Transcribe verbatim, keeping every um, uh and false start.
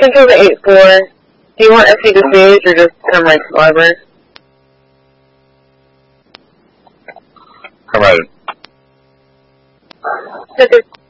Central to eight four. Do you want F C to stage or just come right to the library? Come right in. Okay.